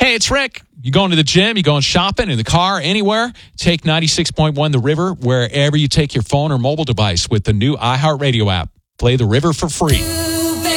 Hey, it's Rick. You going to the gym, you going shopping, in the car, anywhere? Take 96.1 The River wherever you take your phone or mobile device with the new iHeartRadio app. Play The River for free.